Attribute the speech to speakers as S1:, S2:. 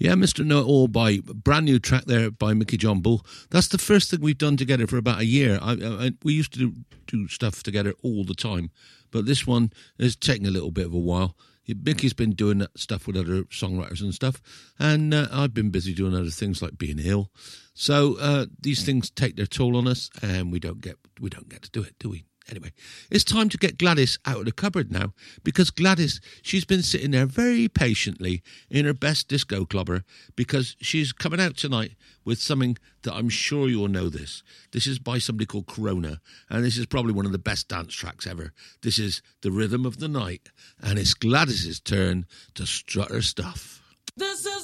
S1: Yeah, Mr. Know-It-All by brand new track there by Mickey John Bull. That's the first thing we've done together for about a year. We used to do stuff together all the time, but this one is taking a little bit of a while. Mickey's been doing that stuff with other songwriters and stuff, and I've been busy doing other things like being ill. So these things take their toll on us, and we don't get to do it, do we? Anyway, it's time to get Gladys out of the cupboard now, because Gladys, she's been sitting there very patiently in her best disco clubber, because she's coming out tonight with something that I'm sure you'll know this. This is by somebody called Corona, and this is probably one of the best dance tracks ever. This is The Rhythm of the Night, and it's Gladys's turn to strut her stuff.
S2: There's